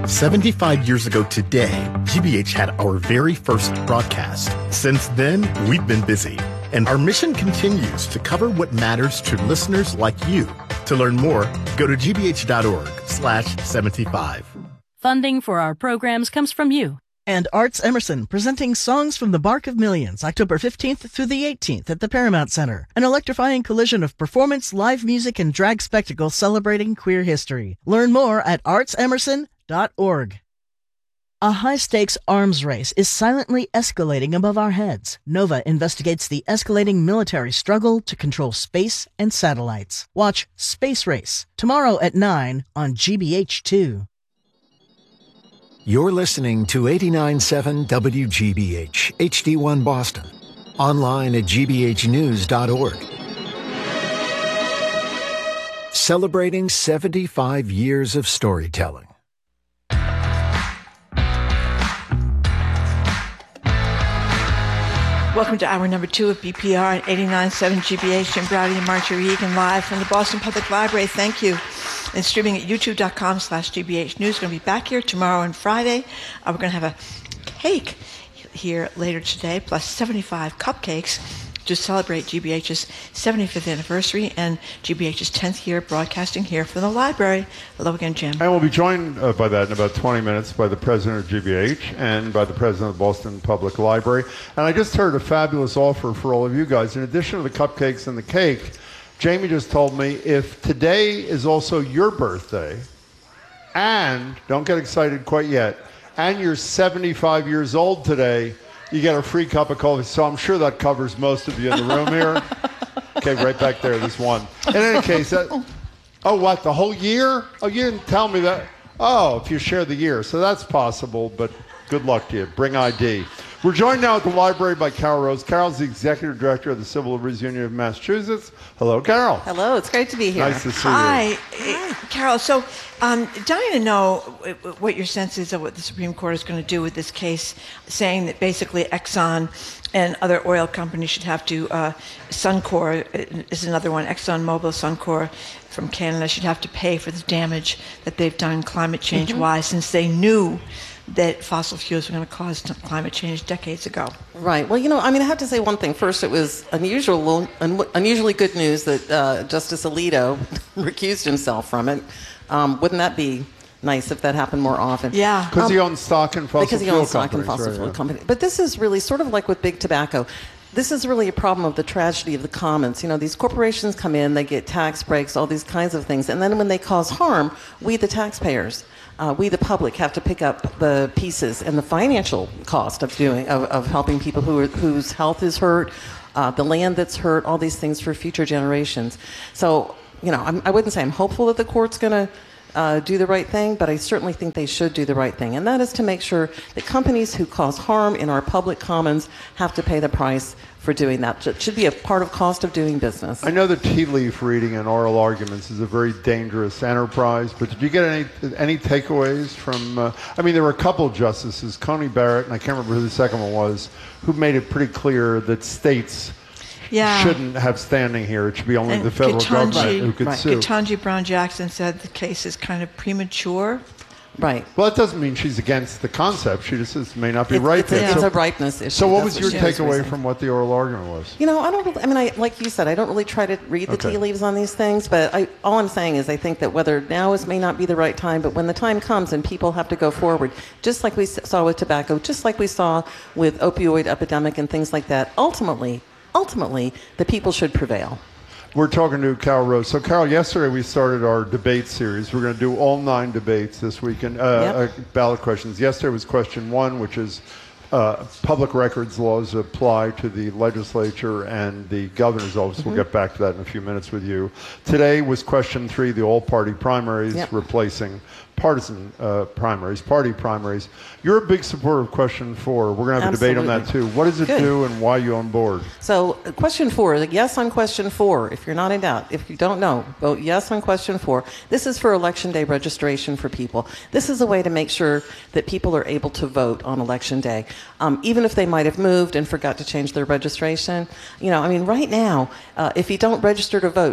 75 years ago today, GBH had our very first broadcast. Since then, we've been busy, and our mission continues to cover what matters to listeners like you. To learn more, go to gbh.org/75. Funding for our programs comes from you. And Arts Emerson, presenting Songs from the Bark of Millions, October 15th through the 18th at the Paramount Center. An electrifying collision of performance, live music, and drag spectacle celebrating queer history. Learn more at artsemerson.org. A high-stakes arms race is silently escalating above our heads. NOVA investigates the escalating military struggle to control space and satellites. Watch Space Race, tomorrow at 9 on GBH2. You're listening to 89.7 WGBH, HD1 Boston. Online at gbhnews.org. Celebrating 75 years of storytelling. Welcome to hour number 2 of BPR and 89.7 GBH. Jim Browdy and Marjorie Egan live from the Boston Public Library. Thank you. And streaming at youtube.com/GBH News. We're going to be back here tomorrow and Friday. We're going to have a cake here later today, plus 75 cupcakes to celebrate GBH's 75th anniversary and GBH's 10th year broadcasting here from the library. Hello again, Jim. And we'll be joined by that in about 20 minutes by the president of GBH and by the president of the Boston Public Library. And I just heard a fabulous offer for all of you guys. In addition to the cupcakes and the cake, Jamie just told me if today is also your birthday, and don't get excited quite yet, and you're 75 years old today, you get a free cup of coffee. So I'm sure that covers most of you in the room here. Okay, right back there, there's one. In any case, what, the whole year? Oh, you didn't tell me that. Oh, if you share the year. So that's possible, but good luck to you. Bring ID. We're joined now at the library by Carol Rose. Carol's the executive director of the Civil Liberties Union of Massachusetts. Hello, Carol. Hello, it's great to be here. Nice to see you. Hi, Carol. So, dying to know what your sense is of what the Supreme Court is going to do with this case, saying that basically Exxon and other oil companies should have to, Suncor is another one, ExxonMobil, Suncor from Canada, should have to pay for the damage that they've done climate change-wise, since they knew that fossil fuels were going to cause climate change decades ago. Right. Well, I have to say one thing. First, it was unusually good news that Justice Alito recused himself from it. Wouldn't that be nice if that happened more often? Yeah. Because he owns stock in fossil fuel companies. Because he owns stock in fossil fuel companies. But this is really sort of like with big tobacco. This is really a problem of the tragedy of the commons. These corporations come in, they get tax breaks, all these kinds of things. And then when they cause harm, we, the taxpayers, we, the public, have to pick up the pieces and the financial cost of helping people whose health is hurt, the land that's hurt, all these things for future generations. So, I wouldn't say I'm hopeful that the court's going to do the right thing, but I certainly think they should do the right thing. And that is to make sure that companies who cause harm in our public commons have to pay the price for doing that. It should be a part of cost of doing business. I know that tea leaf reading and oral arguments is a very dangerous enterprise, but did you get any takeaways from, there were a couple of justices, Coney Barrett, and I can't remember who the second one was, who made it pretty clear that states shouldn't have standing here. It should be only the federal government who could sue. Ketanji Brown Jackson said the case is kind of premature. Right. Well, that doesn't mean she's against the concept. She just says it may not be right. It's a ripeness issue. So what was your takeaway from what the oral argument was? Like you said, I don't really try to read the tea leaves on these things, but all I'm saying is I think that whether now may not be the right time, but when the time comes and people have to go forward, just like we saw with tobacco, just like we saw with opioid epidemic and things like that, ultimately, the people should prevail. We're talking to Carol Rose. So, Carol, yesterday we started our debate series. We're going to do all 9 debates this weekend, ballot questions. Yesterday was question 1, which is public records laws apply to the legislature and the governor's office. Mm-hmm. We'll get back to that in a few minutes with you. Today was question 3, the all-party primaries, replacing partisan party primaries. You're a big supporter of question 4. We're going to have a debate on that too. What does it do and why are you on board? So question 4, yes on question 4, if you're not in doubt. If you don't know, vote yes on question 4. This is for Election Day registration for people. This is a way to make sure that people are able to vote on Election Day. Even if they might have moved and forgot to change their registration. Right now, if you don't register to vote,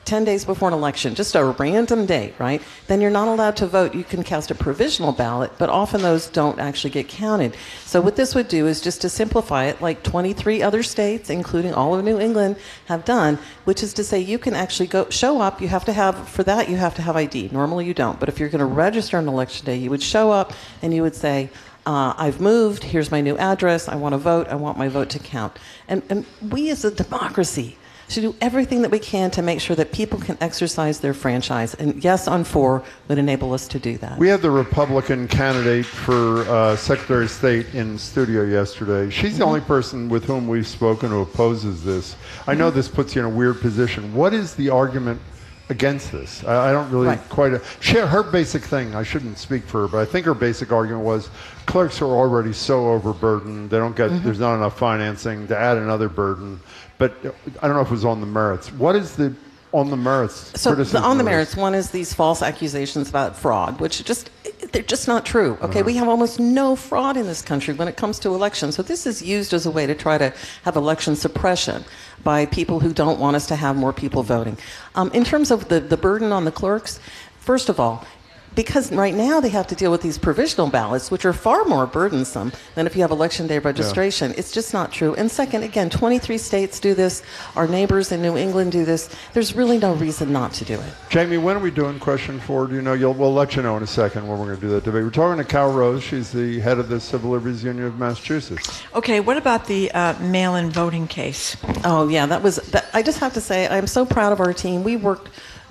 10 days before an election, just a random date, right? Then you're not allowed to vote. You can cast a provisional ballot, but often those don't actually get counted. So what this would do is just to simplify it, like 23 other states, including all of New England, have done, which is to say you can actually show up. You have to have ID. Normally you don't. But if you're going to register on election day, you would show up and you would say, I've moved, here's my new address, I want to vote, I want my vote to count. And we as a democracy should do everything that we can to make sure that people can exercise their franchise. And yes, on 4 would enable us to do that. We had the Republican candidate for Secretary of State in studio yesterday. She's the only person with whom we've spoken who opposes this. I know this puts you in a weird position. What is the argument against this? I don't really her basic thing, I shouldn't speak for her, but I think her basic argument was clerks are already so overburdened, they don't get, there's not enough financing to add another burden. But I don't know if it was on the merits. What is the on the merits? So on the merits, one is these false accusations about fraud, which they're just not true. Okay, we have almost no fraud in this country when it comes to elections. So this is used as a way to try to have election suppression by people who don't want us to have more people voting. In terms of the burden on the clerks, first of all, because right now they have to deal with these provisional ballots, which are far more burdensome than if you have election day registration. Yeah. It's just not true. And second, again, 23 states do this. Our neighbors in New England do this. There's really no reason not to do it. Jamie, when are we doing question 4? Do you know? We'll let you know in a second when we're going to do that debate. We're talking to Cal Rose. She's the head of the Civil Liberties Union of Massachusetts. Okay, what about the mail-in voting case? Oh, yeah, I just have to say, I'm so proud of our team. We worked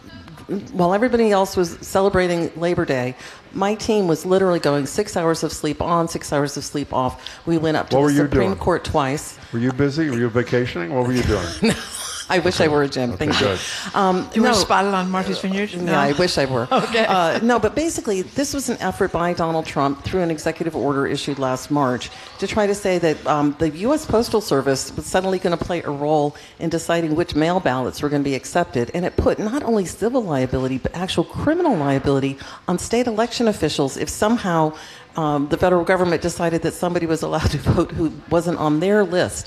while everybody else was celebrating Labor Day. My team was literally going 6 hours of sleep on, 6 hours of sleep off. We went up to the Supreme Court twice. Were you busy? Were you vacationing? What were you doing? No. I wish I were a Jim. Thank you. You were spotted on Martha's Vineyard? No, I wish I were. Okay. No, but basically, this was an effort by Donald Trump through an executive order issued last March to try to say that the U.S. Postal Service was suddenly going to play a role in deciding which mail ballots were going to be accepted. And it put not only civil liability, but actual criminal liability on state election officials if somehow the federal government decided that somebody was allowed to vote who wasn't on their list.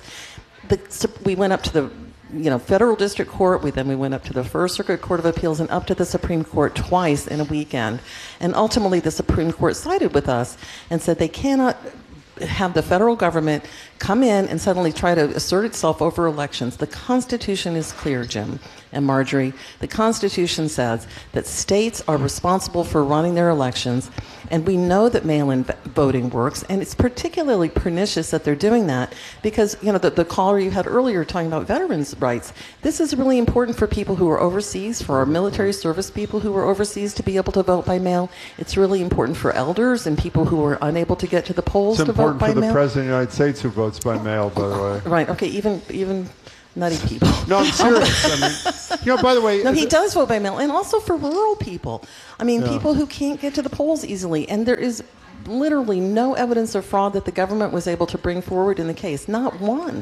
We went up to the federal district court. We went up to the First Circuit Court of Appeals and up to the Supreme Court twice in a weekend. And ultimately, the Supreme Court sided with us and said they cannot have the federal government come in and suddenly try to assert itself over elections. The Constitution is clear, Jim and Marjorie. The Constitution says that states are responsible for running their elections, and we know that mail-in voting works, and it's particularly pernicious that they're doing that because, the caller you had earlier talking about veterans' rights, this is really important for people who are overseas, for our military service people who are overseas to be able to vote by mail. It's really important for elders and people who are unable to get to the polls to vote by mail. It's important for the President of the United States who votes by mail, by the way. Right, okay, even nutty people. No, I'm serious. By the way... No, he does vote by mail, and also for rural people. People who can't get to the polls easily, and there is literally no evidence of fraud that the government was able to bring forward in the case. Not one.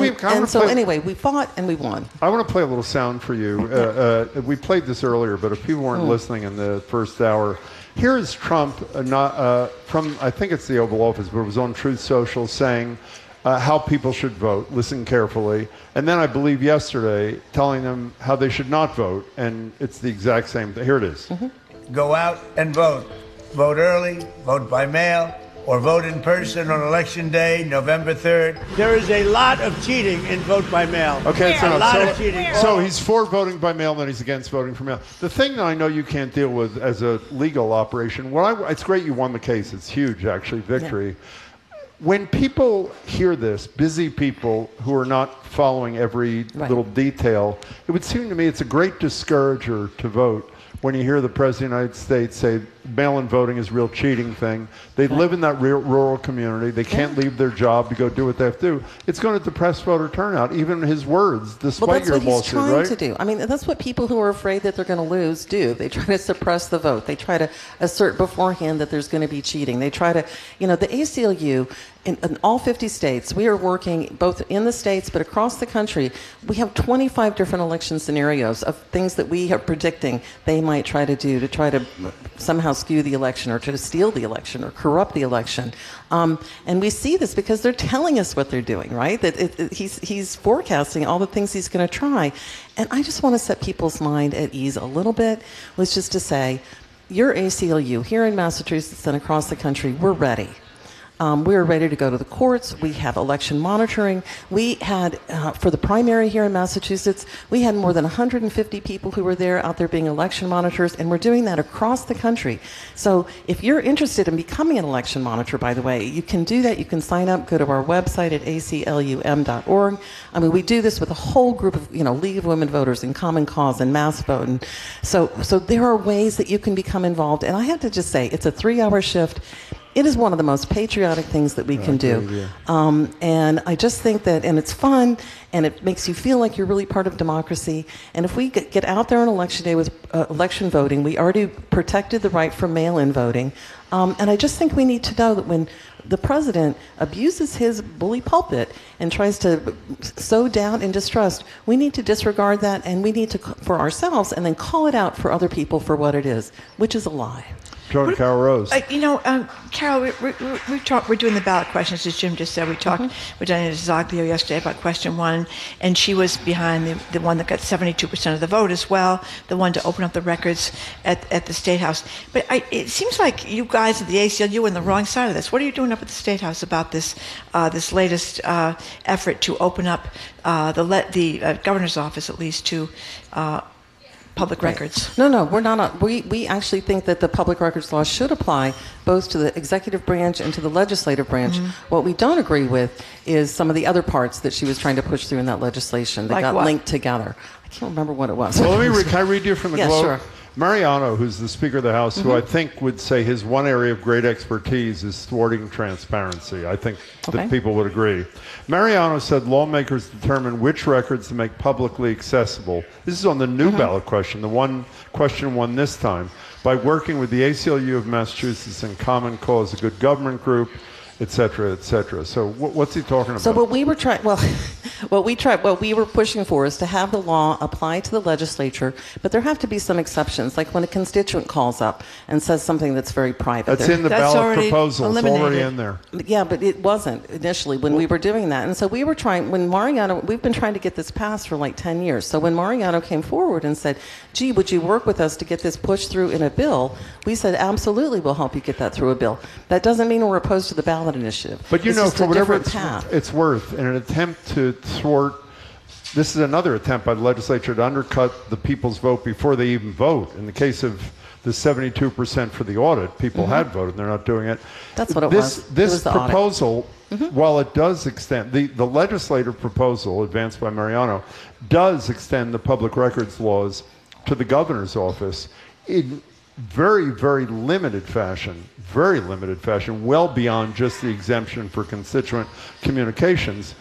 Anyway, we fought and we won. I want to play a little sound for you. We played this earlier, but if people weren't listening in the first hour, here is Trump from, I think it's the Oval Office, but it was on Truth Social, saying how people should vote. Listen carefully. And then I believe yesterday telling them how they should not vote. And it's the exact same thing. Here it is. Go out and vote. Vote early, vote by mail, or vote in person on Election Day, November 3rd. There is a lot of cheating in vote by mail. Okay, a lot of cheating. So he's for voting by mail, then he's against voting for mail. The thing that I know you can't deal with as a legal operation, it's great you won the case. It's huge, actually, victory. Yeah. When people hear this, busy people who are not following every little detail, it would seem to me it's a great discourager to vote when you hear the President of the United States say mail-in voting is a real cheating thing. They live in that rural community. They can't leave their job to go do what they have to do. It's going to depress voter turnout, even his words, despite your lawsuit, right? Well, that's what he's trying to do. That's what people who are afraid that they're going to lose do. They try to suppress the vote. They try to assert beforehand that there's going to be cheating. They try to, the ACLU in all 50 states, we are working both in the states but across the country. We have 25 different election scenarios of things that we are predicting they might try to do to try to somehow skew the election or to steal the election or corrupt the election. And we see this because they're telling us what they're doing, right? That he's forecasting all the things he's going to try. And I just want to set people's mind at ease a little bit, which is to say, your ACLU here in Massachusetts and across the country, we're ready. We're ready to go to the courts. We have election monitoring. We had, for the primary here in Massachusetts, we had more than 150 people who were out there being election monitors, and we're doing that across the country. So if you're interested in becoming an election monitor, by the way, you can do that. You can sign up, go to our website at aclum.org. I mean, we do this with a whole group of, League of Women Voters and Common Cause and Mass Vote. And so there are ways that you can become involved. And I have to just say, it's a 3-hour shift. It is one of the most patriotic things that we can do. And I just think that, and it's fun, and it makes you feel like you're really part of democracy. And if we get out there on election day with election voting, we already protected the right for mail-in voting. And I just think we need to know that when the president abuses his bully pulpit and tries to sow doubt and distrust, we need to disregard that, and we need to, for ourselves, and then call it out for other people for what it is, which is a lie. Joan Carol Rose. Carol, we're doing the ballot questions, as Jim just said. We talked with Diana Zaglio yesterday about question 1, and she was behind the one that got 72% of the vote as well, the one to open up the records at the State House. But it seems like you guys at the ACLU are on the wrong side of this. What are you doing up at the State House about this latest effort to open up the governor's office, at least, to public records? No, we're not. We actually think that the public records law should apply both to the executive branch and to the legislative branch. What we don't agree with is some of the other parts that she was trying to push through in that legislation that got linked together. I can't remember what it was. Well, can I read you from the Globe? Sure. Mariano, who's the Speaker of the House, who I think would say his one area of great expertise is thwarting transparency. I think that people would agree. Mariano said lawmakers determine which records to make publicly accessible. This is on the new ballot question, the question 1 this time, by working with the ACLU of Massachusetts and Common Cause, a good government group, et cetera, et cetera. So what's he talking about? So what we were what we were pushing for is to have the law apply to the legislature, but there have to be some exceptions, like when a constituent calls up and says something that's very private. That's in the ballot proposal. It's already in there. Yeah, but it wasn't initially when we were doing that. And so we were trying, we've been trying to get this passed for like 10 years. So when Mariano came forward and said, gee, would you work with us to get this pushed through in a bill? We said, absolutely, we'll help you get that through a bill. That doesn't mean we're opposed to the ballot initiative. But for whatever it's worth, in an attempt to thwart, this is another attempt by the legislature to undercut the people's vote before they even vote. In the case of the 72% for the audit, people had voted, they're not doing it. That's what it was. This proposal, while it does extend, the legislative proposal advanced by Mariano does extend the public records laws to the governor's office in very, very limited fashion, well beyond just the exemption for constituent communications.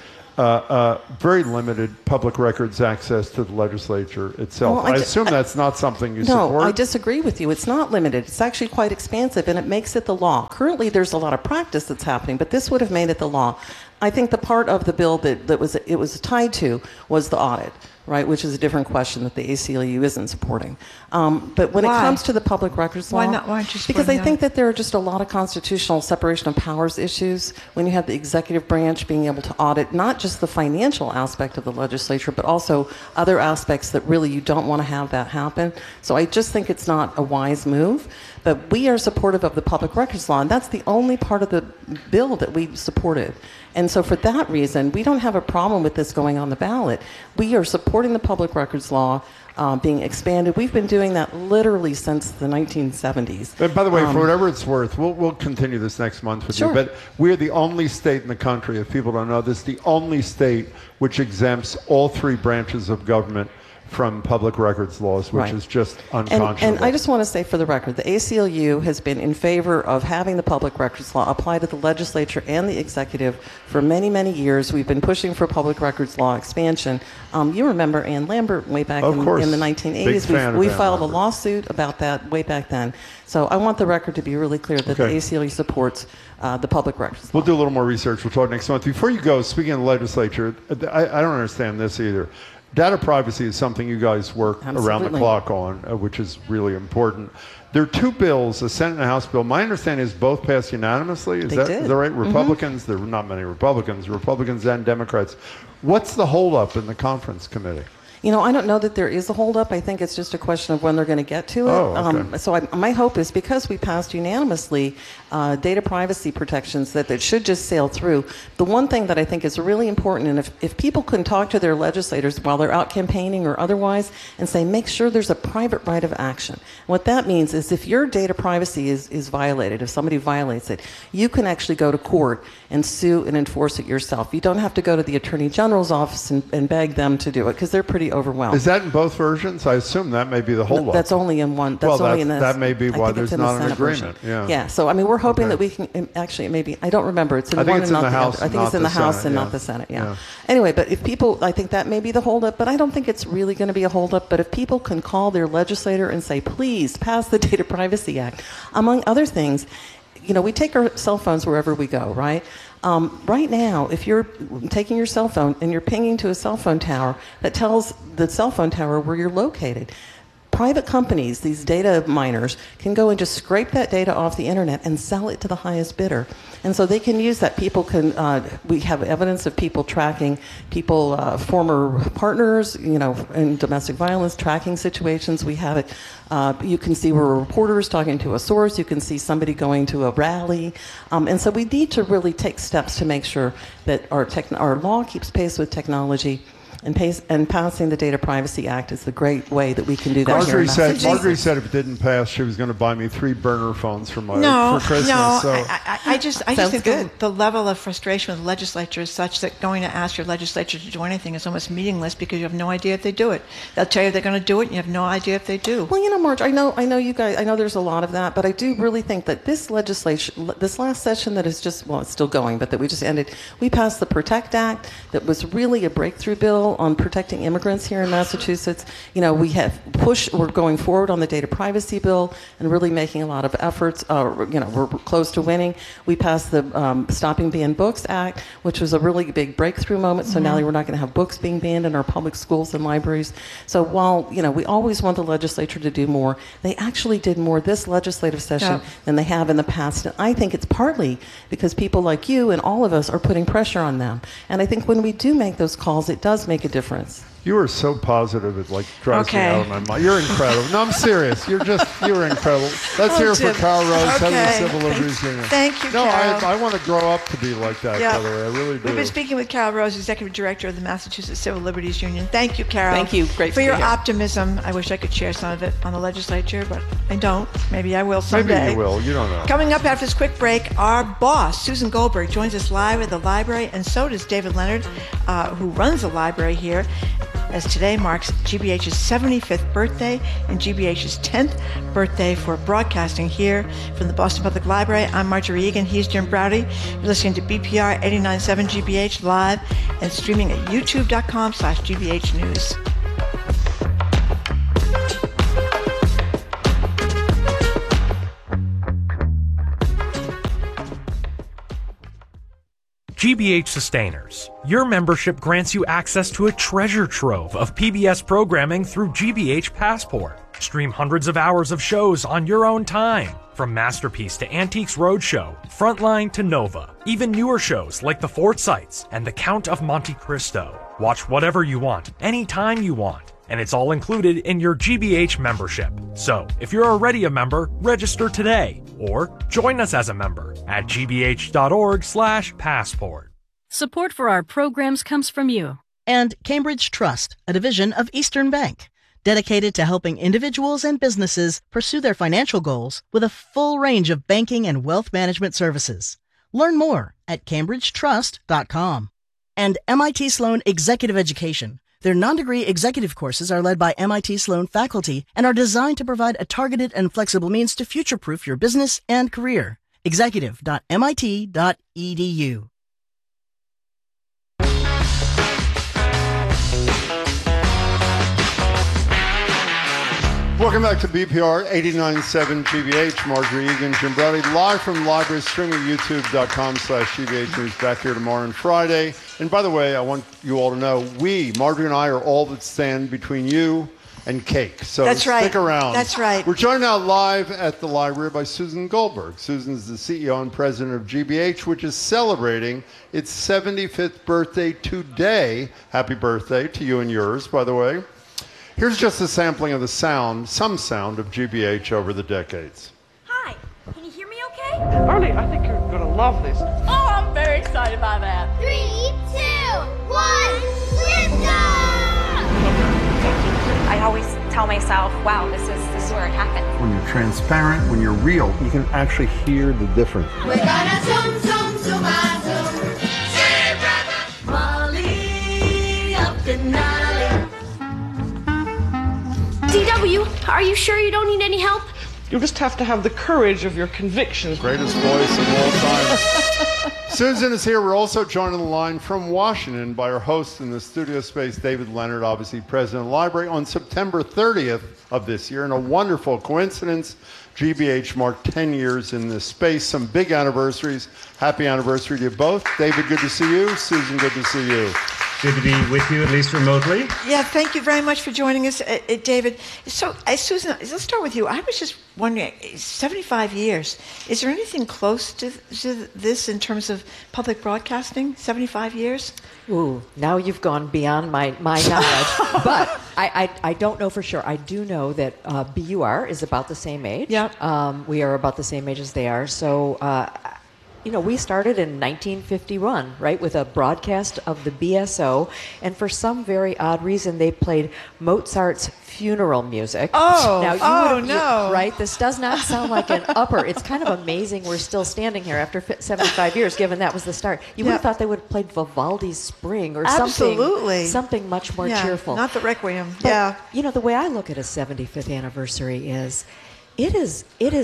Very limited public records access to the legislature itself. Well, I assume that's not something you support? No, I disagree with you. It's not limited. It's actually quite expansive, and it makes it the law. Currently, there's a lot of practice that's happening, but this would have made it the law. I think the part of the bill that it was tied to was the audit, right, which is a different question that the ACLU isn't supporting. But when it comes to the public records law, why aren't you because I think that there are just a lot of constitutional separation of powers issues when you have the executive branch being able to audit not just the financial aspect of the legislature, but also other aspects that really you don't want to have that happen. So I just think it's not a wise move. But we are supportive of the public records law, and that's the only part of the bill that we supported. And so for that reason, we don't have a problem with this going on the ballot. We are supporting the public records law being expanded. We've been doing that literally since the 1970s. And by the way, for whatever it's worth, we'll continue this next month with you. But we're the only state in the country, if people don't know this, the only state which exempts all 3 branches of government from public records laws, which is just unconscionable. And I just want to say for the record, the ACLU has been in favor of having the public records law apply to the legislature and the executive for many, many years. We've been pushing for public records law expansion. You remember Ann Lambert way back in the 1980s. We filed a lawsuit about that way back then. So I want the record to be really clear that the ACLU supports the public records law. We'll do a little more research. We'll talk next month. Before you go, speaking of the legislature, I don't understand this either. Data privacy is something you guys work around the clock on, which is really important. There are two bills, a Senate and a House bill. My understanding is both passed unanimously. Is that right? Republicans, there are not many Republicans and Democrats. What's the holdup in the conference committee? You know, I don't know that there is a holdup. I think it's just a question of when they're going to get to it. My hope is because we passed unanimously data privacy protections that it should just sail through. The one thing that I think is really important, and if people can talk to their legislators while they're out campaigning or otherwise and say, make sure there's a private right of action. What that means is if your data privacy is violated, if somebody violates it, you can actually go to court and sue and enforce it yourself. You don't have to go to the Attorney General's office and beg them to do it because they're pretty overwhelmed. Is that in both versions? I assume that may be the holdup. That's only in one. That may be why there's not an agreement. Yeah. So I mean, we're hoping that we can actually maybe I don't remember. It's in one and not the other. I think it's in the House and not the Senate. Yeah. Anyway, but if people, I think that may be the holdup, but I don't think it's really going to be a holdup. But if people can call their legislator and say, please pass the Data Privacy Act, among other things, you know, we take our cell phones wherever we go, right? Right now, if you're taking your cell phone and you're pinging to a cell phone tower that tells the cell phone tower where you're located, private companies, these data miners, can go and just scrape that data off the internet and sell it to the highest bidder. And so they can use that. People can, we have evidence of people tracking people, former partners, you know, in domestic violence, tracking situations. We have it. You can see where a reporter is talking to a source. You can see somebody going to a rally. And so we need to really take steps to make sure that our law keeps pace with technology. And passing the Data Privacy Act is the great way that we can do that. Marjorie said if it didn't pass, she was going to buy me 3 burner phones for Christmas. No, I just think the level of frustration with the legislature is such that going to ask your legislature to do anything is almost meaningless because you have no idea if they do it. They'll tell you they're going to do it, and you have no idea if they do. Well, you know, Marge, I know you guys. I know there's a lot of that, but I do really think that this legislation, this last session that is just it's still going, but that we just ended, we passed the PROTECT Act that was really a breakthrough bill on protecting immigrants here in Massachusetts. You know, we're going forward on the data privacy bill and really making a lot of efforts. You know, we're close to winning. We passed the Stopping Banned Books Act, which was a really big breakthrough moment. So now we're not going to have books being banned in our public schools and libraries. So while, you know, we always want the legislature to do more, they actually did more this legislative session than they have in the past. And I think it's partly because people like you and all of us are putting pressure on them. And I think when we do make those calls, it does make a difference. You are so positive, it drives me out of my mind. You're incredible. No, I'm serious. You're incredible. Let's hear for Carol Rose, head of the Civil Liberties Union. Thank you, Carol. I want to grow up to be like that, by the way. I really do. We've been speaking with Carol Rose, Executive Director of the Massachusetts Civil Liberties Union. Thank you, Carol. Thank you. Great for your here. Optimism. I wish I could share some of it on the legislature, but I don't. Maybe I will someday. Maybe you will. You don't know. Coming up after this quick break, our boss, Susan Goldberg, joins us live at the library, and so does David Leonard, who runs the library here, as today marks GBH's 75th birthday and GBH's 10th birthday for broadcasting here from the Boston Public Library. I'm Marjorie Egan. He's Jim Browdy. You're listening to BPR 89.7 GBH live and streaming at youtube.com/GBH News. GBH Sustainers. Your membership grants you access to a treasure trove of PBS programming through GBH Passport. Stream hundreds of hours of shows on your own time. From Masterpiece to Antiques Roadshow, Frontline to Nova. Even newer shows like The Forsytes and The Count of Monte Cristo. Watch whatever you want, anytime you want. And it's all included in your GBH membership. So, if you're already a member, register today. Or join us as a member at gbh.org/passport. Support for our programs comes from you. And Cambridge Trust, a division of Eastern Bank, dedicated to helping individuals and businesses pursue their financial goals with a full range of banking and wealth management services. Learn more at cambridgetrust.com. And MIT Sloan Executive Education, Their non-degree executive courses are led by MIT Sloan faculty and are designed to provide a targeted and flexible means to future-proof your business and career. Executive.mit.edu. Welcome back to BPR 89.7 GBH. Marjorie Egan, Jim Browdy, live from the library, streaming youtube.com/GBH News. Back here tomorrow and Friday. And by the way, I want you all to know, Marjorie and I, are all that stand between you and cake. So That's right. Stick around. That's right. We're joined now live at the library by Susan Goldberg. Susan is the CEO and president of GBH, which is celebrating its 75th birthday today. Happy birthday to you and yours, by the way. Here's just a sampling of the sound, some sound of GBH over the decades. Hi, can you hear me okay? Arlie, I think you're going to love this. Oh, I'm very excited by that. 3, 2, 1, lift off! I always tell myself, wow, this is where it happened. When you're transparent, when you're real, you can actually hear the difference. We're gonna zoom, zoom, zoom, zoom. Say, brother! Molly, up tonight. DW, are you sure you don't need any help? You just have to have the courage of your convictions. Greatest voice of all time. Susan is here. We're also joined on the line from Washington by our host in the studio space, David Leonard, obviously president of the library. On September 30th of this year, and a wonderful coincidence, GBH marked 10 years in this space. Some big anniversaries. Happy anniversary to you both. David, good to see you. Susan, good to see you. Good to be with you, at least remotely. Yeah, thank you very much for joining us, David. So, Susan, let's start with you. I was just wondering, 75 years, is there anything close to this in terms of public broadcasting? 75 years? Ooh, now you've gone beyond my knowledge. But I don't know for sure. I do know that BUR is about the same age. Yep. We are about the same age as they are. So, we started in 1951, right, with a broadcast of the BSO, and for some very odd reason, they played Mozart's funeral music. Oh, no. Right? This does not sound like an upper. It's kind of amazing we're still standing here after 75 years, given that was the start. You would have thought they would have played Vivaldi's Spring or something much more cheerful. Not the Requiem. But, the way I look at a 75th anniversary is, it is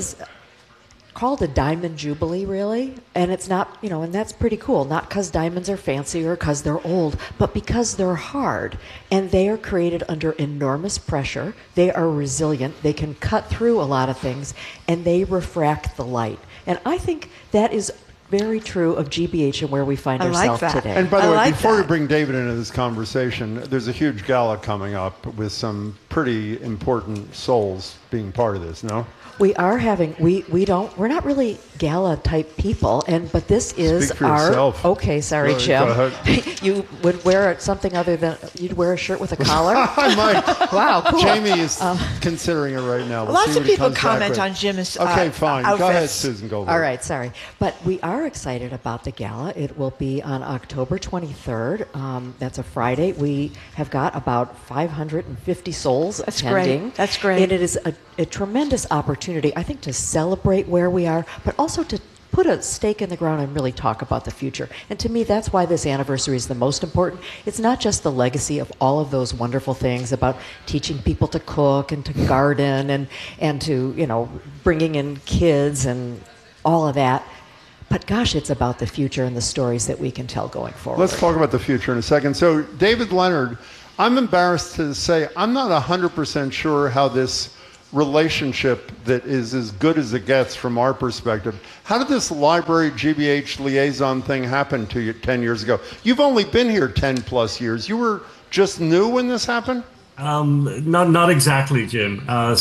called a diamond jubilee, really, and it's not, and that's pretty cool, not because diamonds are fancy or because they're old, but because they're hard, and they are created under enormous pressure. They are resilient, they can cut through a lot of things, and they refract the light. And I think that is very true of GBH and where we find ourselves today. And by the way, before we bring David into this conversation, there's a huge gala coming up with some pretty important souls being part of this, no? We are having, we're not really gala type people, but this is Speak for yourself. Okay, sorry, Jim. You would wear something other than, you'd wear a shirt with a collar? I might. Wow, cool. Jamie is considering it right now. Lots of people comment on Jim's Okay, fine. outfits. Go ahead, Susan Goldberg. All right, sorry. But we are excited about the gala. It will be on October 23rd. That's a Friday. We have got about 550 souls attending. That's great. And it is a tremendous opportunity, I think, to celebrate where we are, but also to put a stake in the ground and really talk about the future. And to me, that's why this anniversary is the most important. It's not just the legacy of all of those wonderful things about teaching people to cook and to garden and to, bringing in kids and all of that. But gosh, it's about the future and the stories that we can tell going forward. Let's talk about the future in a second. So, David Leonard, I'm embarrassed to say I'm not 100% sure how this relationship that is as good as it gets from our perspective. How did this library GBH liaison thing happen to you 10 years ago? You've only been here 10 plus years. You were just new when this happened? Not exactly, Jim. I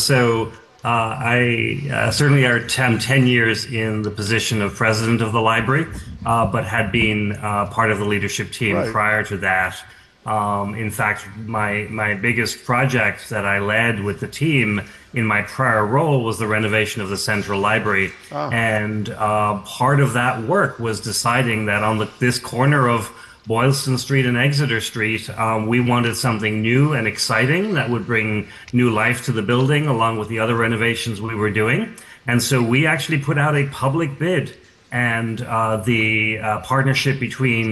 certainly am 10 years in the position of president of the library, but had been part of the leadership team prior to that. In fact, my biggest project that I led with the team in my prior role was the renovation of the Central Library. And part of that work was deciding that on this corner of Boylston Street and Exeter Street, we wanted something new and exciting that would bring new life to the building along with the other renovations we were doing. And so we actually put out a public bid, and the partnership between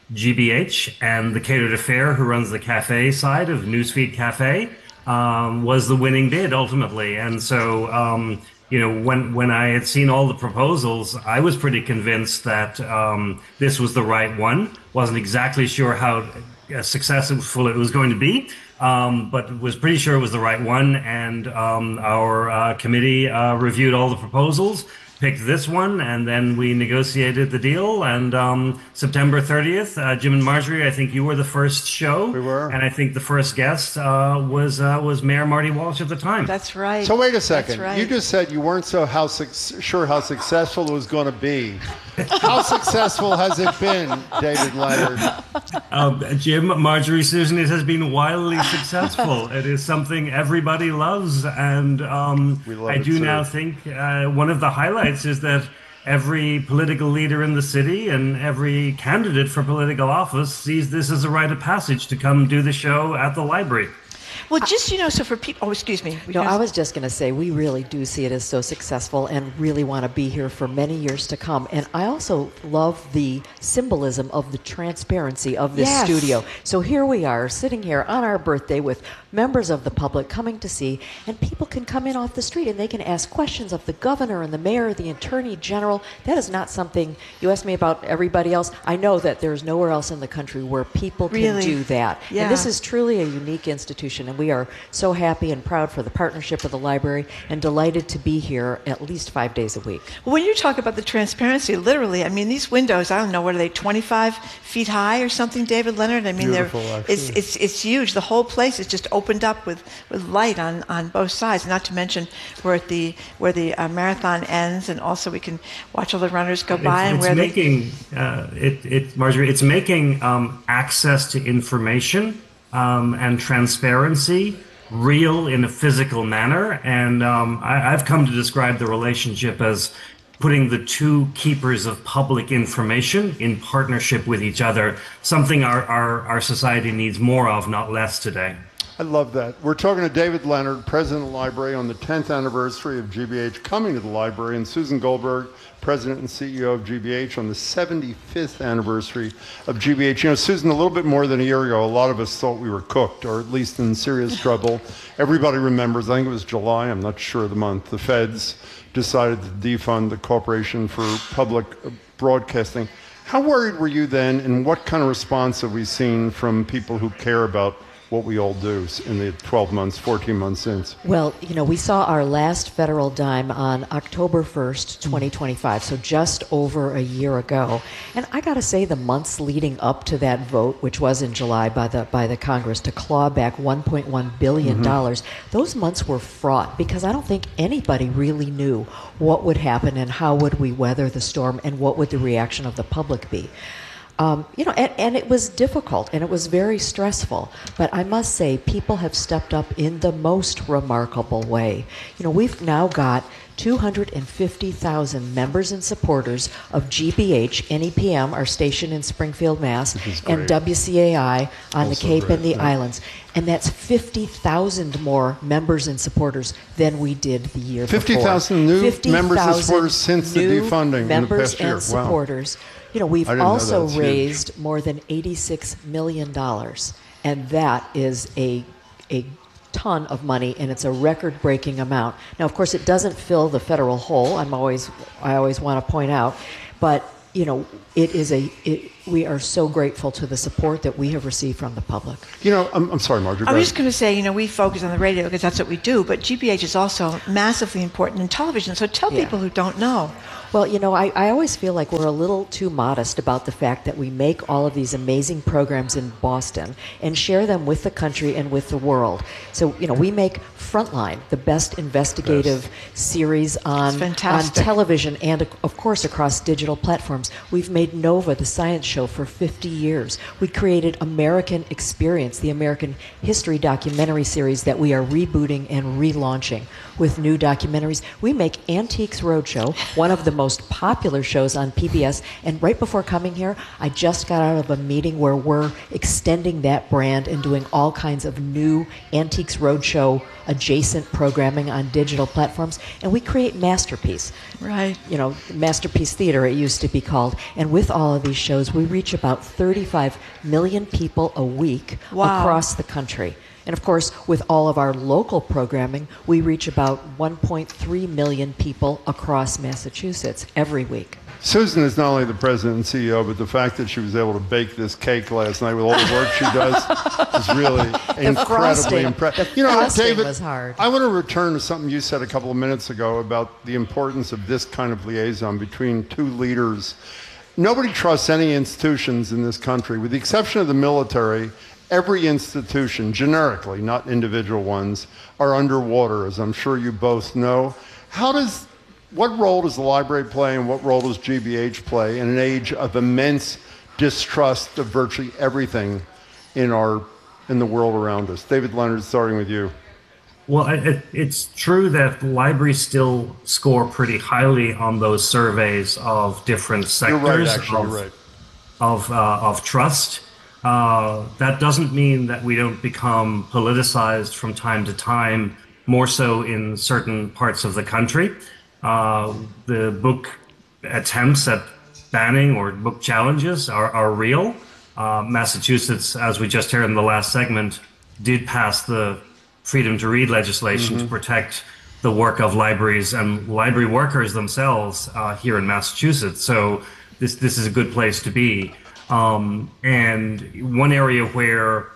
GBH, and the Catered Affair, who runs the cafe side of Newsfeed Cafe, was the winning bid ultimately. And so, when I had seen all the proposals, I was pretty convinced that this was the right one. Wasn't exactly sure how successful it was going to be, but was pretty sure it was the right one. And our committee reviewed all the proposals, picked this one, and then we negotiated the deal. And September 30th, Jim and Marjorie, I think you were the first show. We were. And I think the first guest was Mayor Marty Walsh at the time. That's right. So wait a second. That's right. You just said you weren't so sure how successful it was going to be. How successful has it been, David Leonard? Jim, Marjorie, Susan, it has been wildly successful. It is something everybody loves. And I do now think one of the highlights is that every political leader in the city and every candidate for political office sees this as a rite of passage to come do the show at the library. Well, just, so for people... Oh, excuse me. No, I was just going to say, we really do see it as so successful and really want to be here for many years to come. And I also love the symbolism of the transparency of this studio. So here we are, sitting here on our birthday with members of the public coming to see, and people can come in off the street and they can ask questions of the governor and the mayor, the attorney general. That is not something... You asked me about everybody else. I know that there's nowhere else in the country where people can do that. Yeah. And this is truly a unique institution, and we are so happy and proud for the partnership with the library and delighted to be here at least 5 days a week. Well, when you talk about the transparency, literally, I mean, these windows, I don't know, what are they, 25 feet high or something, David Leonard? I mean, Beautiful, it's huge. The whole place is just opened up with light on both sides, not to mention where the marathon ends, and also we can watch all the runners go by. Marjorie, it's making access to information and transparency real in a physical manner. And I've come to describe the relationship as putting the two keepers of public information in partnership with each other, something our society needs more of, not less today. I love that. We're talking to David Leonard, president of the library, on the 10th anniversary of GBH coming to the library, and Susan Goldberg, president and CEO of GBH, on the 75th anniversary of GBH. Susan, a little bit more than a year ago, a lot of us thought we were cooked, or at least in serious trouble. Everybody remembers, I think it was July, I'm not sure of the month, the feds decided to defund the Corporation for Public Broadcasting. How worried were you then, and what kind of response have we seen from people who care about what we all do in the 12 months, 14 months since? Well, we saw our last federal dime on October 1st, 2025, so just over a year ago. And I got to say, the months leading up to that vote, which was in July by the Congress to claw back $1.1 billion, those months were fraught because I don't think anybody really knew what would happen and how would we weather the storm and what would the reaction of the public be. And it was difficult and it was very stressful. But I must say, people have stepped up in the most remarkable way. We've now got 250,000 members and supporters of GBH, NEPM, our station in Springfield, Mass., and WCAI on the Cape and the Islands. And that's 50,000 more members and supporters than we did the year before. 50,000 new members and supporters since the defunding in the past year. Members and supporters. We've also raised more than $86 million, and that is a ton of money, and it's a record-breaking amount. Now, of course, it doesn't fill the federal hole. I always want to point out, but we are so grateful to the support that we have received from the public. I'm sorry, Marjorie. I was just going to say, we focus on the radio because that's what we do, but GBH is also massively important in television. So tell people who don't know. Well, I always feel like we're a little too modest about the fact that we make all of these amazing programs in Boston and share them with the country and with the world. So, we make Frontline, the best investigative series on television and, of course, across digital platforms. We've made Nova, the science show, for 50 years. We created American Experience, the American history documentary series that we are rebooting and relaunching. with new documentaries. We make Antiques Roadshow, one of the most popular shows on PBS. And right before coming here, I just got out of a meeting where we're extending that brand and doing all kinds of new Antiques Roadshow adjacent programming on digital platforms. And we create Masterpiece. Right. You know, Masterpiece Theater, it used to be called. And with all of these shows, we reach about 35 million people a week across the country. And of course, with all of our local programming, we reach about 1.3 million people across Massachusetts every week. Susan is not only the president and CEO, but the fact that she was able to bake this cake last night with all the work she does is really incredibly impressive. You know, David, was hard. I want to return to something you said a couple of minutes ago about the importance of this kind of liaison between two leaders. Nobody trusts any institutions in this country, with the exception of the military. Every institution, generically, not individual ones, are underwater, as I'm sure you both know. What role does the library play and what role does GBH play in an age of immense distrust of virtually everything in the world around us? David Leonard, starting with you. Well, it's true that libraries still score pretty highly on those surveys of different sectors of trust. That doesn't mean that we don't become politicized from time to time, more so in certain parts of the country. The book attempts at banning or book challenges are real. Massachusetts, as we just heard in the last segment, did pass the Freedom to Read legislation to protect the work of libraries and library workers themselves here in Massachusetts. So this is a good place to be. And one area where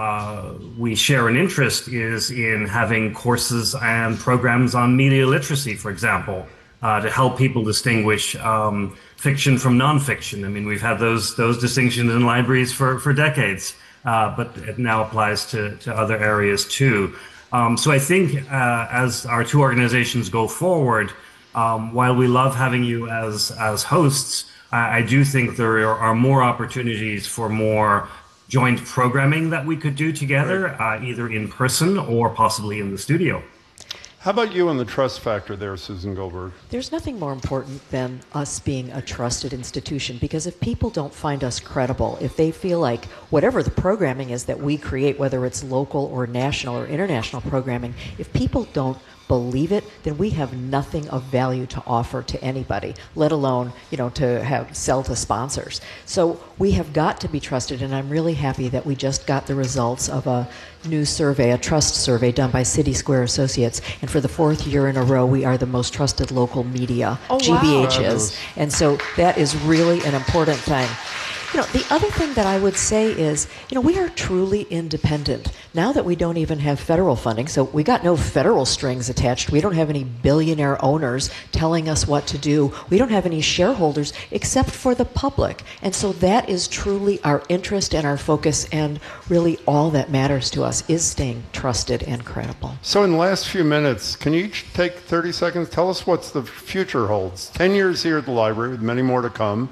we share an interest is in having courses and programs on media literacy, for example, to help people distinguish fiction from nonfiction. I mean, we've had those distinctions in libraries for decades, but it now applies to other areas too. So I think as our two organizations go forward, while we love having you as hosts, I do think there are more opportunities for more joint programming that we could do together, either in person or possibly in the studio. How about you on the trust factor there, Susan Goldberg? There's nothing more important than us being a trusted institution, because if people don't find us credible, if they feel like whatever the programming is that we create, whether it's local or national or international programming, if people don't believe it, then we have nothing of value to offer to anybody, let alone, to sell to sponsors. So we have got to be trusted, and I'm really happy that we just got the results of a new survey, a trust survey done by City Square Associates, and for the 4th year in a row, we are the most trusted local media, GBH is, and so that is really an important thing. The other thing that I would say is, we are truly independent. Now that we don't even have federal funding, so we got no federal strings attached. We don't have any billionaire owners telling us what to do. We don't have any shareholders except for the public. And so that is truly our interest and our focus, and really all that matters to us is staying trusted and credible. So in the last few minutes, can you each take 30 seconds? Tell us what the future holds. 10 years here at the library with many more to come.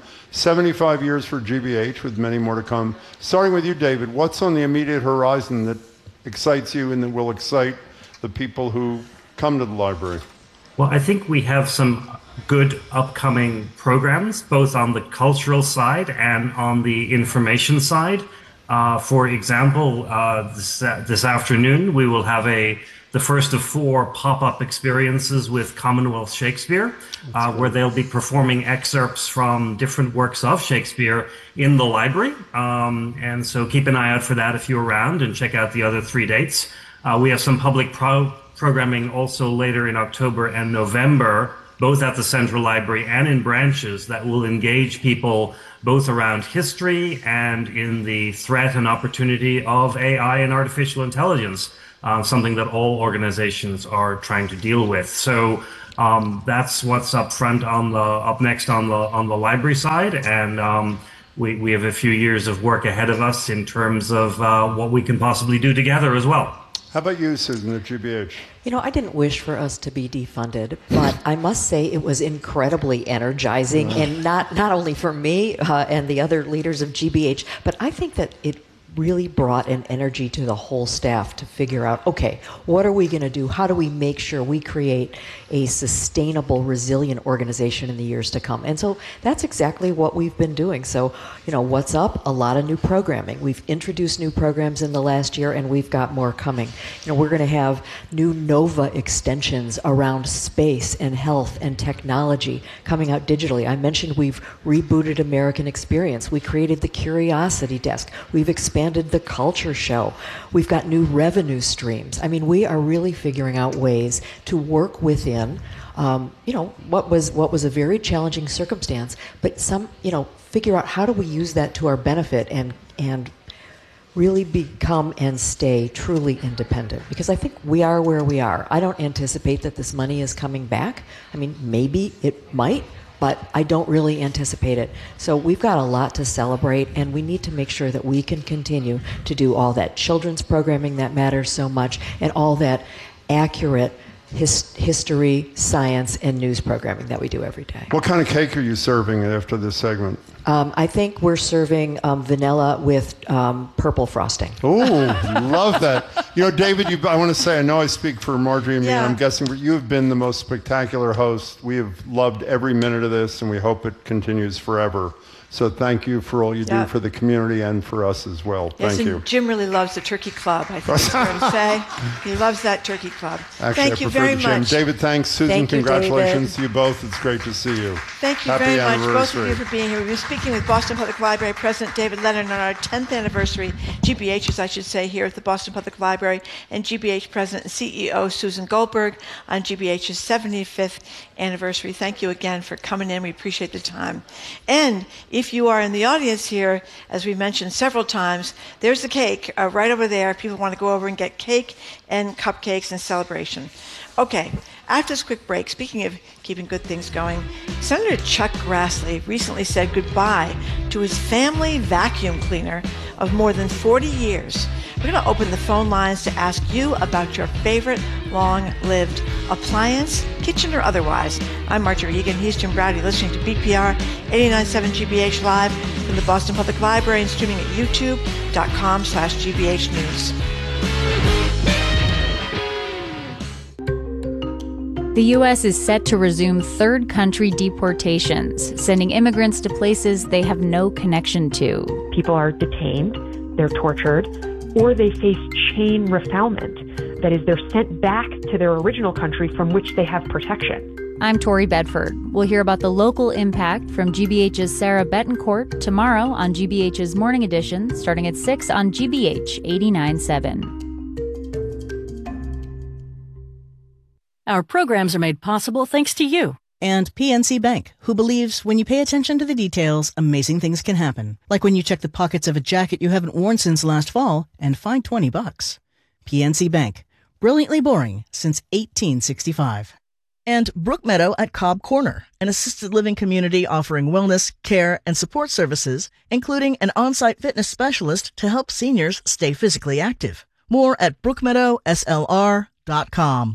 75 years for GBH with many more to come. Starting with you, David, what's on the immediate horizon that excites you and that will excite the people who come to the library? Well, I think we have some good upcoming programs, both on the cultural side and on the information side. For example, this afternoon, we will have the first of 4 pop-up experiences with Commonwealth Shakespeare, where they'll be performing excerpts from different works of Shakespeare in the library. And so keep an eye out for that if you're around, and check out the other 3 dates. We have some public programming also later in October and November, both at the Central Library and in branches, that will engage people both around history and in the threat and opportunity of AI and artificial intelligence. Something that all organizations are trying to deal with. So that's what's up next on the library side, and we have a few years of work ahead of us in terms of what we can possibly do together as well. How about you, Susan, at GBH? I didn't wish for us to be defunded, but I must say it was incredibly energizing, and not only for me and the other leaders of GBH, but I think that it really brought an energy to the whole staff to figure out, okay, what are we going to do? How do we make sure we create a sustainable, resilient organization in the years to come? And so that's exactly what we've been doing. So, what's up? A lot of new programming. We've introduced new programs in the last year, and we've got more coming. We're going to have new NOVA extensions around space and health and technology coming out digitally. I mentioned we've rebooted American Experience. We created the Curiosity Desk. We've expanded the Culture Show. We've got new revenue streams. I mean, we are really figuring out ways to work within, what was a very challenging circumstance, but figure out how do we use that to our benefit and really become and stay truly independent. Because I think we are where we are. I don't anticipate that this money is coming back. I mean, maybe it might, but I don't really anticipate it. So we've got a lot to celebrate, and we need to make sure that we can continue to do all that children's programming that matters so much, and all that accurate history, science, and news programming that we do every day. What kind of cake are you serving after this segment? I think we're serving vanilla with purple frosting. Oh, love that. David, I want to say, I know I speak for Marjorie and me, and I'm guessing you have been the most spectacular host. We have loved every minute of this, and we hope it continues forever. So thank you for all you do for the community and for us as well. Thank you. Jim really loves the Turkey Club, I think it's fair to say. He loves that Turkey Club. Actually, thank you very much. David, thanks. Susan, congratulations to you both. It's great to see you. Thank you very much, both of you, for being here. We've been speaking with Boston Public Library President David Leonard on our 10th anniversary, GBH's, I should say, here at the Boston Public Library, and GBH President and CEO Susan Goldberg on GBH's 75th anniversary. Thank you again for coming in. We appreciate the time. And if you are in the audience here, as we mentioned several times, there's the cake right over there. If people want to go over and get cake and cupcakes and celebration. Okay, after this quick break, speaking of keeping good things going, Senator Chuck Grassley recently said goodbye to his family vacuum cleaner of more than 40 years. We're going to open the phone lines to ask you about your favorite long-lived appliance, kitchen or otherwise. I'm Marjorie Egan. He's Jim Braude, listening to BPR 89.7 GBH Live from the Boston Public Library and streaming at youtube.com/GBH News. The U.S. is set to resume third country deportations, sending immigrants to places they have no connection to. People are detained, they're tortured, or they face chain refoulement. That is, they're sent back to their original country from which they have protection. I'm Tori Bedford. We'll hear about the local impact from GBH's Sarah Betancourt tomorrow on GBH's Morning Edition, starting at 6 on GBH 89.7. Our programs are made possible thanks to you. And PNC Bank, who believes when you pay attention to the details, amazing things can happen. Like when you check the pockets of a jacket you haven't worn since last fall and find $20. PNC Bank, brilliantly boring since 1865. And Brookmeadow at Cobb Corner, an assisted living community offering wellness, care, and support services, including an on-site fitness specialist to help seniors stay physically active. More at brookmeadowslr.com.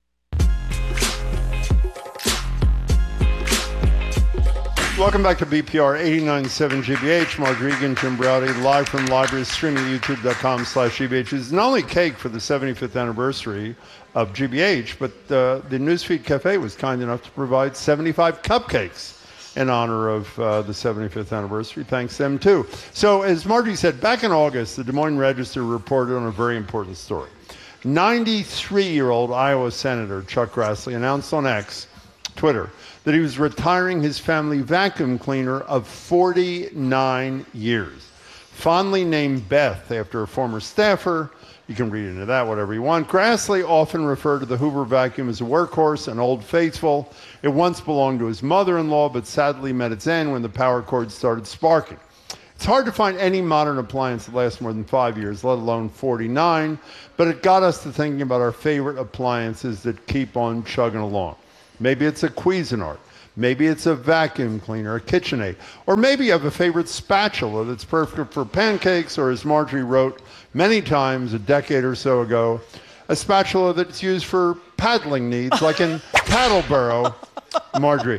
Welcome back to BPR 89.7 GBH. Mark Regan, Jim Braude, live from the library, streaming at youtube.com/GBH. It's not only cake for the 75th anniversary of GBH, but the Newsfeed Cafe was kind enough to provide 75 cupcakes in honor of the 75th anniversary. Thanks to them, too. So, as Margie said, back in August, the Des Moines Register reported on a very important story. 93-year-old Iowa Senator Chuck Grassley announced on X, Twitter, that he was retiring his family vacuum cleaner of 49 years. Fondly named Beth after a former staffer, you can read into that whatever you want, Grassley often referred to the Hoover vacuum as a workhorse, an old faithful. It once belonged to his mother-in-law, but sadly met its end when the power cord started sparking. It's hard to find any modern appliance that lasts more than 5 years, let alone 49, but it got us to thinking about our favorite appliances that keep on chugging along. Maybe it's a Cuisinart. Maybe it's a vacuum cleaner, a KitchenAid. Or maybe you have a favorite spatula that's perfect for pancakes, or as Marjorie wrote many times a decade or so ago, a spatula that's used for paddling needs, like in Paddleboro Marjorie.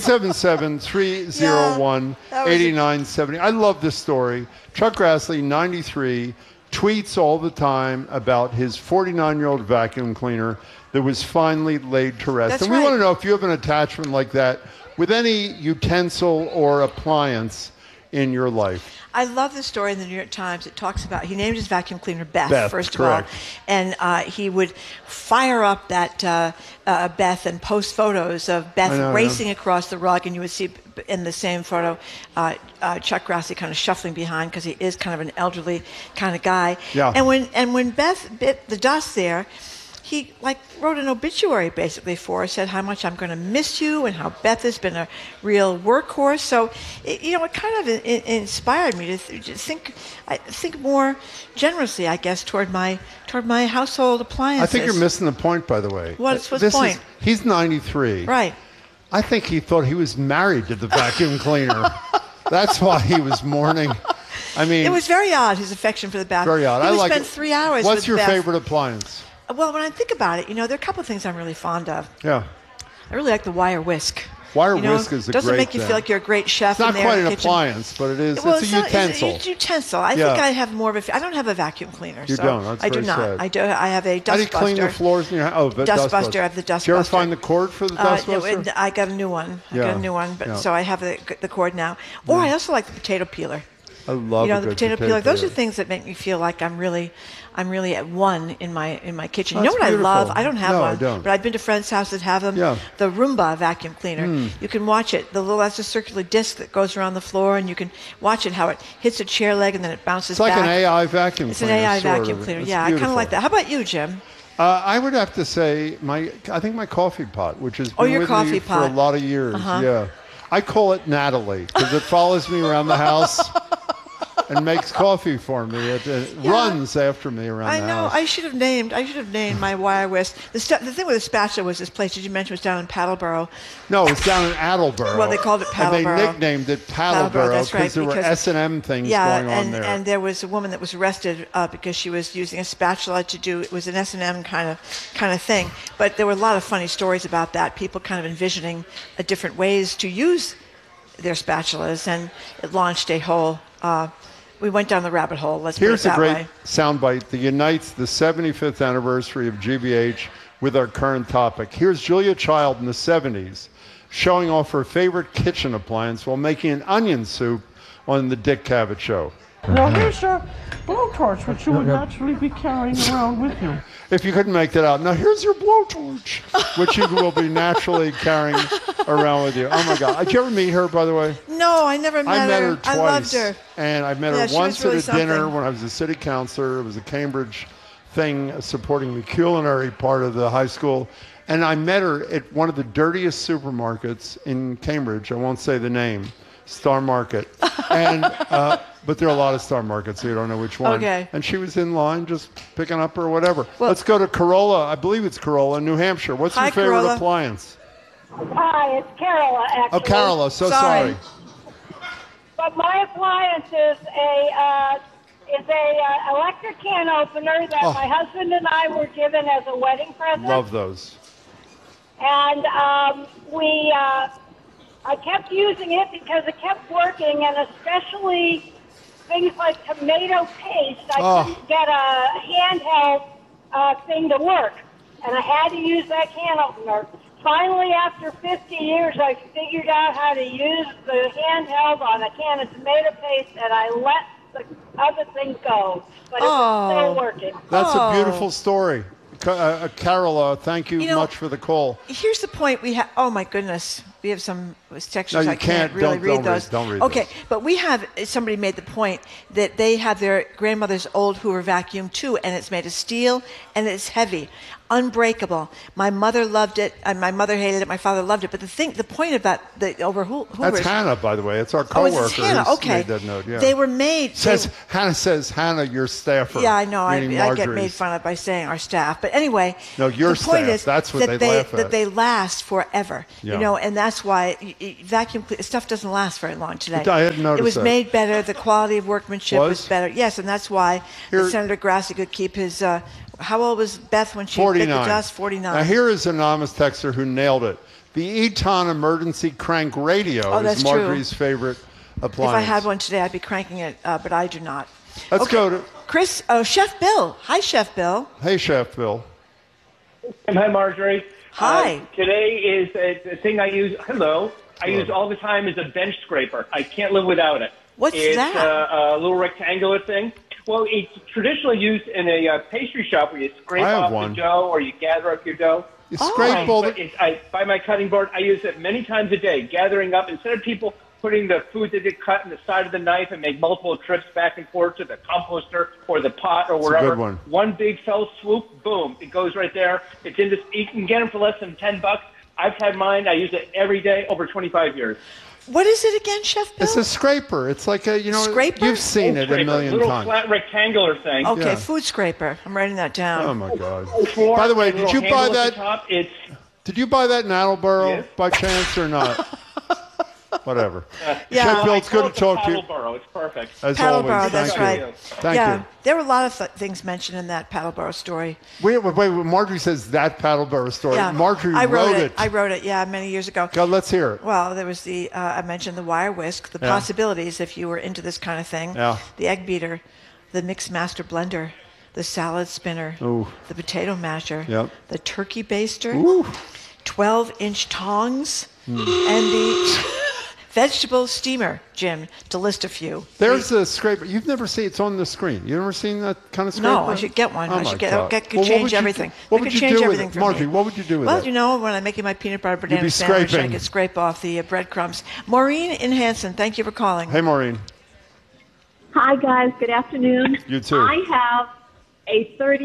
877-301-8970. I love this story. Chuck Grassley, 93, tweets all the time about his 49-year-old vacuum cleaner that was finally laid to rest. That's and we right. want to know if you have an attachment like that with any utensil or appliance in your life. I love the story in the New York Times. It talks about, he named his vacuum cleaner Beth first correct. of all. And he would fire up that Beth and post photos of Beth racing across the rug. And you would see in the same photo Chuck Grassley kind of shuffling behind because he is kind of an elderly kind of guy. Yeah. And when Beth bit the dust there, he wrote an obituary basically for her, said how much I'm going to miss you and how Beth has been a real workhorse. So, it kind of inspired me to think more generously, I guess, toward my household appliances. I think you're missing the point, by the way. What's the point? He's 93. Right. I think he thought he was married to the vacuum cleaner. That's why he was mourning. I mean, it was very odd, his affection for the bath. Very odd. He I would like spend it. 3 hours What's with your Beth. favorite appliance? Well, when I think about it, there are a couple of things I'm really fond of. Yeah. I really like the wire whisk. Wire whisk is a doesn't great make you thing. feel like you're a great chef. It's not in there quite in an the kitchen. appliance, but it is. Well, it's a utensil. It's a utensil. I Yeah. think I have more of a. I don't have a vacuum cleaner. You so don't. That's I do very not. sad. I do. I have a dust How do you clean buster. the floors in your house? Oh, the Dust buster. I have the dust Did you ever buster. find the cord for the dust buster? I got a new one. Yeah. So I have the cord now. Or I also like the potato peeler. I love the a good potato peeler. Those are things that make me feel like I'm really at one in my kitchen. Oh, You know that's what beautiful. I love? I don't have No, one, I don't. but I've been to friends' houses that have them. Yeah. The Roomba vacuum cleaner. You can watch it. That's a circular disc that goes around the floor, and you can watch it how it hits a chair leg and then it bounces It's like back. an AI vacuum It's cleaner. an AI sort vacuum of. cleaner. It's Yeah, I kind of beautiful. like that. How about you, Jim? I would have to say I think my coffee pot, which has been your with coffee me pot. for a lot of years. Uh-huh. Yeah, I call it Natalie because it follows me around the house and makes coffee for me. It runs after me around the house. I should have named my wire whisk. The thing with the spatula was this place. Did you mention it was down in Paddleboro? No, it's down in Attleboro. Well, they called it And Paddleboro. they nicknamed it Paddleboro That's right, there were S&M things going on there. And there was a woman that was arrested because she was using a spatula to do. It was an S&M kind of thing. But there were a lot of funny stories about that. People kind of envisioning different ways to use their spatulas, and it launched a whole. We went down the rabbit hole. Let's Here's put it a that great way. soundbite that unites the 75th anniversary of GBH with our current topic. Here's Julia Child in the 70s showing off her favorite kitchen appliance while making an onion soup on the Dick Cavett Show. Now here's your blowtorch, which you would naturally be carrying around with you. If you couldn't make that out, now here's your blowtorch, which you will be naturally carrying around with you. Oh my God! Did you ever meet her, by the way? No, I never met her. I met her twice. I loved her. And I met Yeah, her she once was really at a dinner something. when I was a city councilor. It was a Cambridge thing supporting the culinary part of the high school. And I met her at one of the dirtiest supermarkets in Cambridge. I won't say the name. Star Market. And but there are a lot of Star Markets, so you don't know which one. Okay. And she was in line just picking up or whatever. Well- Let's go to Corolla. I believe it's Corolla, New Hampshire. What's Hi, your favorite Corolla. appliance? Hi, it's Carola, actually. Oh, Carola, so sorry. But my appliance is a electric can opener that Oh. my husband and I were given as a wedding present. Love those. And I kept using it because it kept working, and especially things like tomato paste. I couldn't get a handheld thing to work, and I had to use that can opener. Finally, after 50 years, I figured out how to use the handheld on a can of tomato paste, and I let the other thing go. But it was still working. That's a beautiful story. Carola, thank you, You know, much for the call. Here's the point we have. Oh my goodness, we have some textures. No, you I can't really don't read read- those. don't read okay, those. but we have. Somebody made the point that they have their grandmother's old Hoover vacuum too, and it's made of steel and it's heavy, unbreakable. My mother loved it, and my mother hated it. My father loved it. But the point about the over Hoovers. That's Hannah, by the way. It's our Oh, coworker. it's Hannah. who's Okay, made that note. Yeah. they were made. Hannah says Hannah, your staffer. Yeah, I know. I meaning get Marjorie's. made fun of by saying our staff. But anyway, No, your the point staff. is That's what that they laugh at. That they last forever. Yeah. You know, and that's why vacuum stuff doesn't last very long today. I hadn't noticed It was that. made better. The quality of workmanship was Was? better. Yes, and that's why Senator Grassley could keep his. How old was Beth when she bit the 49. dust? 49. Now, here is an anonymous texter who nailed it. The Eton Emergency Crank Radio that's is Marjorie's favorite appliance. If I had one today, I'd be cranking it, but I do not. Let's go to Chris. Oh, Chef Bill. Hi, Chef Bill. Hey, Chef Bill. Hi, Marjorie. Hi. Today is a thing I use. Hello. I use all the time is a bench scraper. I can't live without it. What's that? It's a little rectangular thing. Well, it's traditionally used in a pastry shop where you scrape off the dough or you gather up your dough. You scrape all the... I buy my cutting board. I use it many times a day, gathering up. Instead of people putting the food that they cut in the side of the knife and make multiple trips back and forth to the composter or the pot or wherever. That's a good one big fell swoop, boom, it goes right there. It's in this. You can get them for less than $10. I've had mine. I use it every day, over 25 years. What is it again, Chef Bill? It's a scraper. It's like a, scraper? You've seen it a million little times. Flat rectangular thing. Okay, food scraper. I'm writing that down. Oh my God! By the way, did you buy that? Did you buy that in Attleboro by chance or not? Whatever. Chef Bill, it's good to talk to you. Paddleboro, it's perfect. As Paddleboro, always, that's thank right. you. Thank you. There were a lot of things mentioned in that Paddleboro story. Wait, Marjorie says that Paddleboro story. Yeah, Marjorie I wrote it. I wrote it, many years ago. God, let's hear it. Well, there was I mentioned the wire whisk, the possibilities if you were into this kind of thing. Yeah. The egg beater, the mix master blender, the salad spinner, the potato masher, the turkey baster, 12-inch tongs, and the vegetable steamer, Jim, to list a few. There's a scraper. You've never seen it's on the screen. You've never seen that kind of scraper? No, I should get one. Oh I should God. change everything. What would you do with it? Marjorie, what would you do with it? Well, when I'm making my peanut butter banana sandwich, I could scrape off the breadcrumbs. Maureen in Hanson, thank you for calling. Hey, Maureen. Hi, guys. Good afternoon. You too. I have a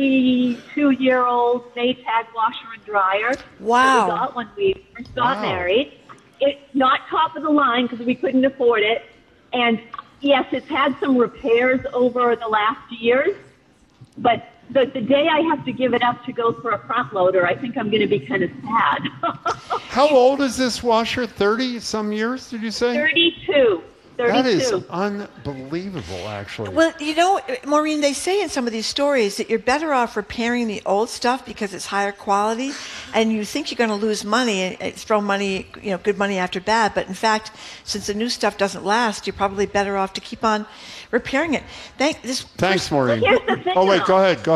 32-year-old Maytag washer and dryer. Wow. That we got when we first got married. It's not top of the line because we couldn't afford it. And yes, it's had some repairs over the last years. But the day I have to give it up to go for a front loader, I think I'm going to be kind of sad. How old is this washer? 30 some years, did you say? 32. That is unbelievable, actually. Well, Maureen, they say in some of these stories that you're better off repairing the old stuff because it's higher quality, and you think you're going to lose money and throw money, good money after bad. But in fact, since the new stuff doesn't last, you're probably better off to keep on repairing it. Thanks, Maureen. Well, here's the thing, wait, go ahead.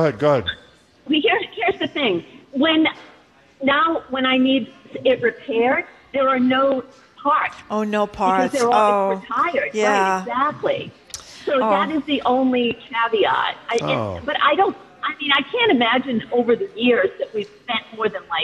Here's the thing. When I need it repaired, there are no parts. Oh, no parts. Because they're all retired. Yeah. Right, exactly. So that is the only caveat. But I can't imagine over the years that we've spent more than like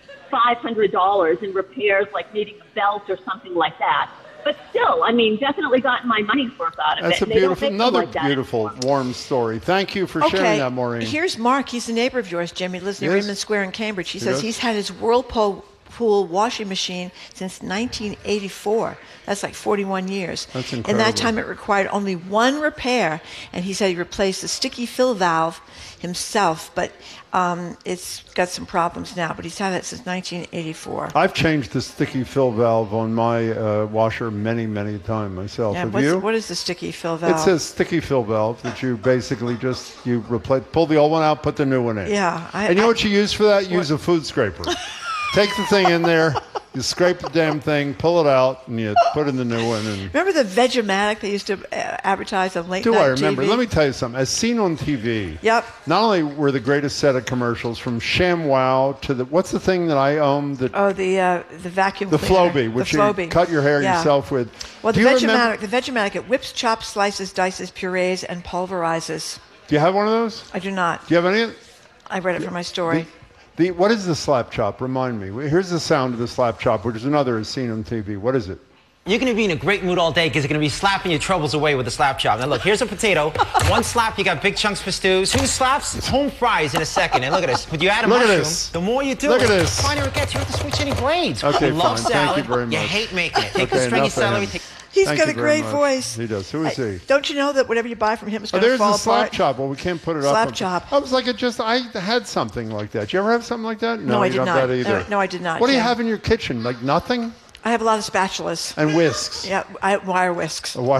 $500 in repairs, like needing a belt or something like that. But still, definitely gotten my money's worth out of it. That's another beautiful, warm story. Thank you for sharing that, Maureen. Here's Mark. He's a neighbor of yours, Jim. He lives near Raymond Square in Cambridge. He says he's had his Whirlpool washing machine since 1984. That's like 41 years. That's incredible. In that time, it required only one repair, and he said he replaced the sticky fill valve himself, but it's got some problems now, but he's had it since 1984. I've changed the sticky fill valve on my washer many, many times myself. Yeah, Have you? What is the sticky fill valve? It says sticky fill valve that you basically pull the old one out, put the new one in. Yeah. And you know what you use for that? Use a food scraper. Take the thing in there, you scrape the damn thing, pull it out, and you put in the new one. And remember the Vegematic they used to advertise on late night TV? Do I remember? Let me tell you something. As seen on TV, not only were the greatest set of commercials from ShamWow to what's the thing that I own? The vacuum the cleaner. Flowbee, which you cut your hair yourself with. Well, the Vegematic, it whips, chops, slices, dices, purees, and pulverizes. Do you have one of those? I do not. Do you have any? I read it for my story. What is the slap chop? Remind me. Here's the sound of the slap chop, which is another as seen on TV. What is it? You're going to be in a great mood all day because you're going to be slapping your troubles away with the slap chop. Now, look, here's a potato. One slap, you got big chunks for stews. 2 slaps, it's home fries in a second. And look at this. But you add a mushroom, the more you do look it, at this. the finer it gets. You don't have to switch any blades. Okay, you love fine. salad. Thank you very much. You hate making it. Take the stringy celery. He's got a great voice. He does. Who is he? Don't you know that whatever you buy from him is going to fall apart? There's the slap chop. Well, we can't put it up. Slap chop. I was like, I had something like that. Did you ever have something like that? No, I did you not. That either. No, I did not. What do you have in your kitchen? Like nothing? I have a lot of spatulas. And whisks. Yeah, wire whisks. Wire